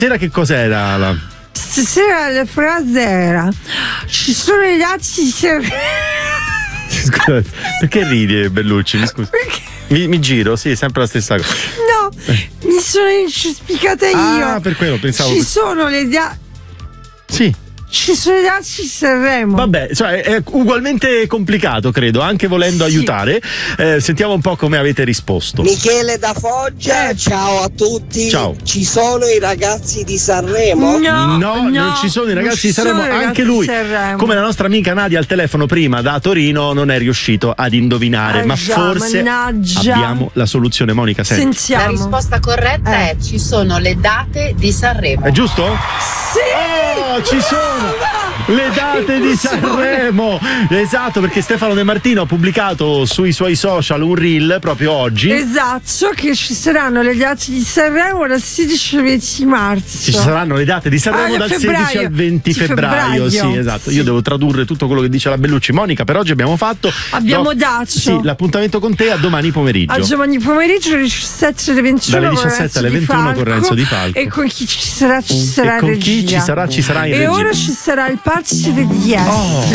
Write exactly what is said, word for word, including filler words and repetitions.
Stasera che cos'era? La... Stasera la frase era: ci sono i dati di Sanremo. Scusa, perché ridi, Bellucci? Mi scusi. Mi, mi giro, sì, sempre la stessa cosa. No, mi sono incespiccata io. Ah, per quello pensavo. Ci sono le dati. Sì. Ci sono i dati di Sanremo. Vabbè, cioè è ugualmente complicato, credo, anche volendo sì. aiutare. Eh, sentiamo un po' come avete risposto. Michele da Foggia, eh. ciao a tutti. Ciao. Ci sono i ragazzi di Sanremo? No, no, no non ci sono i ragazzi di Sanremo. Anche lui, come la nostra amica Nadia al telefono prima da Torino, non è riuscito ad indovinare. Ah, ma già, forse mannaggia. abbiamo la soluzione, Monica. Senti. Sentiamo. La risposta corretta eh. è: ci sono le date di Sanremo. È giusto? Sì! Oh, ci sono! Le date di Sanremo, esatto, perché Stefano De Martino ha pubblicato sui suoi social un reel proprio oggi. Esatto, che ci saranno le date di Sanremo dal sedici al venti marzo. Ci saranno le date di Sanremo ah, dal febbraio. sedici al venti febbraio. Sì, esatto. Sì. Io devo tradurre tutto quello che dice la Bellucci. Monica, per oggi abbiamo fatto. Abbiamo no, dato. Sì, l'appuntamento con te a domani pomeriggio. A domani pomeriggio alle diciassette alle ventuno. Dalle diciassette alle ventuno con Renzo Di Falco. E con chi ci sarà ci sarà e con regia. chi ci sarà ci sarà in e regia. ora ci sarà il Party di Yes. Oh.